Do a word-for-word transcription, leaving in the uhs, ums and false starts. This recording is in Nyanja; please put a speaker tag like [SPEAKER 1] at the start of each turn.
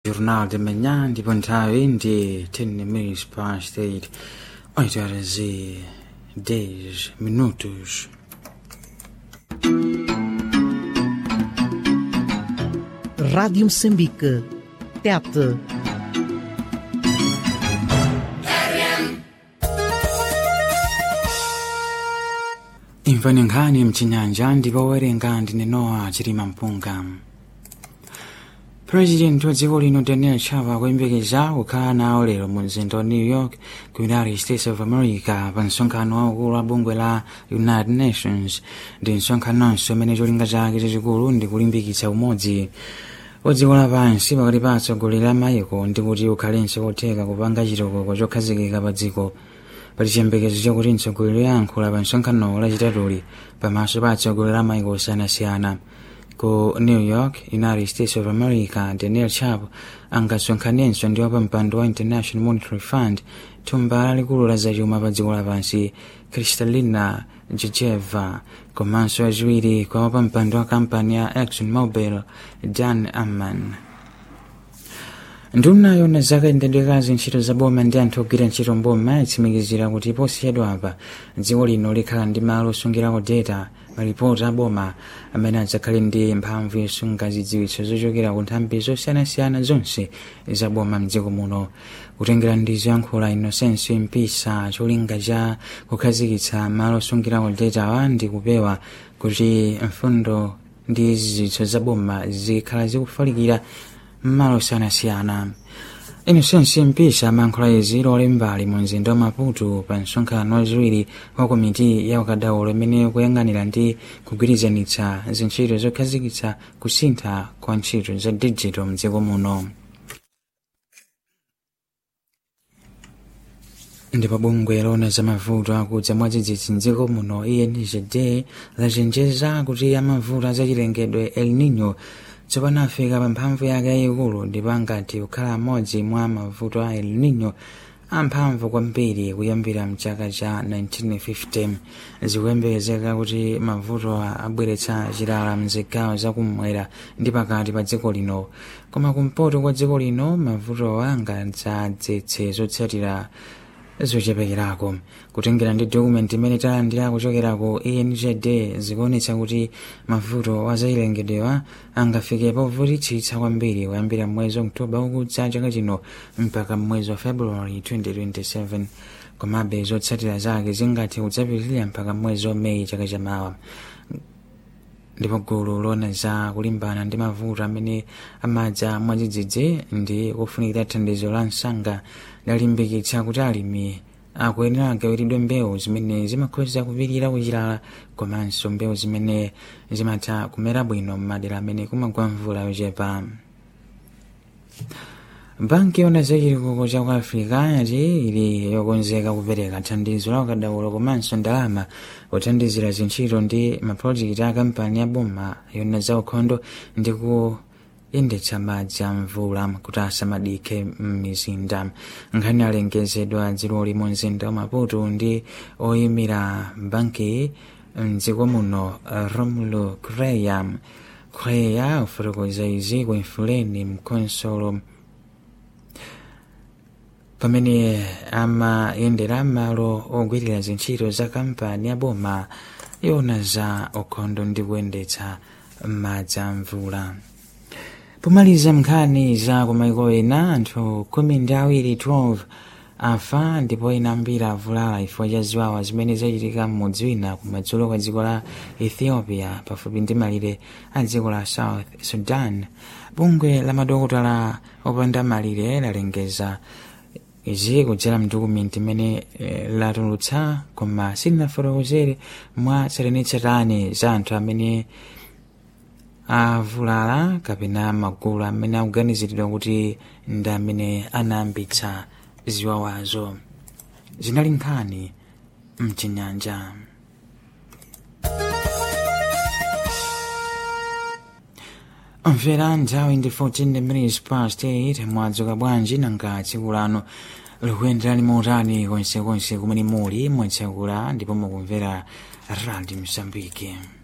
[SPEAKER 1] Jornal de manhã ndipo nthawi ndi ten minutes past eight, oito horas e dez minutos.
[SPEAKER 2] Rádio Moçambique, Tete.
[SPEAKER 1] Imvani nkhani mchinyanja ndipo werenga ndine Noah Chilima Mpunga. President wa dziko lino Daniel Chapo akuyembekeza kukhala nawo lero mu mzinda wa New York ku United States of America pa msonkhano waukulu wa bungwe la United Nations. Ndi msonkhanonso umene cholinga chake chachikulu ndi kulimbikitsa umodzi wa dziko lapansi pakati pa atsogoleri a mayiko ndi kuti ukhalenso kotheka kupanga chitukuko chokhazikika pa dziko. Pali chiyembekezo chakuti mtsogoleri ayankhula pa msonkhano lachitatuli pamaso pa atsogoleri a mayiko osiyanasiyana. Ku New York, United States of America, Daniel Chapo angasonkhanenso ndi wapampando wa International Monetary Fund, thumba lalikulu la zachuma pa dziko lapansi, Kristalina Georgieva, komanso wachiwiri kwa wapampando wa kampani ya ExxonMobil, Dan Amman. Nduna yona zaka indendekazi ntchito za boma ndi anthu ogwira ntchito mboma yatsimikizira kuti posiyedwa apa dziko lino likhala ndi malo osungirako data malipoti a boma amene adzakhale ndi mphamvu yosunga zidziwitso zochokera ku nthambi zosiyanasiyana zonse za boma mdziko muno. Kutengera ndi zoyankhula Innocence Mpisa, cholinga cha kukhazikitsa malo osungirako data awa ndi kupewa kuti mfundo ndi zidziwitso za boma zikhala zikufalikira mmalo osiyanasiyana. Innocence Mpisa amayankhula izi lole mbali mu mzinda wa Maputo pa msonkhano wachiwiri wa komiti ya ukadaulo imene kuyang'anira ndi kugwirizanitsa zintchito zokhazikitsa kusintha kwa ntchito za digital mdziko muno. Ndipo bungwe lona za mavuto akudza mwadzidzidzi mdziko muno I N G D lachenjeza kuti amavuto azachilengedwe El Nino tsopano afika pa mphamvu yake yayikulu ndipo angati kukhala amodzi mwa mavuto a El Nino amphamvu kwambiri kuyambira mchaka cha nineteen fifty. Zikuyembekezeka kuti mavuto abweretsa chilala mzigawo zakumwera ndi pakati pa dziko lino, koma kumpoto kwa dziko lino mavuto angadzadzetse zotsatira zochepekerako. Kutengera ndi dokumenti imene talandira kuchokera ku I N G D zikuonetsa kuti mavuto wazachilengedwewa angafike povutitsitsa kwambiri kuyambira mwezi Oktoba ukudza chaka chino mpaka mwezi wa February twenty twenty-seven, komabe zotsatira zake zingathe kudzapitirira mpaka mwezi wa Meyi chaka chamawa. Ndipo gulu lona za kulimbana ndi mavuto amene amadza mwadzidzidzi ndi kufunikira thandizo la msanga lalimbikitsa kuti alimi akuyenera agawiridwe mbewu zimene zimakhoza kupirira kuchilala komanso mbewu zimene zimatha kumera bwino m'madera amene kumagwa mvula yochepa. Banki yona zachitukuko cha ku Africa yati ili yokonzeka kupereka thandizo la ukadaulo komanso ndalama kuthandizira zintchito ndi mapulojekiti a kampani ya boma yona za ukhondo ndi kuyendetsa madzi a mvula kuti asamadikhe m'mizinda. Nkhani alengezedwa dzulo mu mzinda wa Maputo ndi oyimira banki mdziko muno Romulo Creya. Creya ufotokoza izi ku Infuleni mkonsolo pamene amayendera malo ogwirira zintchito za kampani ya boma yona za ukhondo ndi kuyendetsa madzi a mvula. Pomaliza nkhani za kumaiko ena, anthu khumi ndi awiri twelve afa ndipo ena ambiri avulala chifukwa cha ziwawa zimene zachitika m'mudzi wina kumadzulo kwa dziko la Ethiopia pafupi ndi malire a dziko la South Sudan. Bungwe la madokotala opanda malire lalengeza izi kudzera mdokumenti imene e, latulutsa koma silinafotokozere mwa tsatanetsatane za anthu amene avulala kapena magulu amene akuganiziridwa kuti ndi amene anayambitsa ziwawazo. Zinali nkhani mchinyanja. Mvera nthawi ndi fourteen minutes past eight mwadzuka bwanji nanga tsiku lano likuyenderani motani konsekonse kumene muli mwatsekula ndipo mukumvera Radio Mozambique.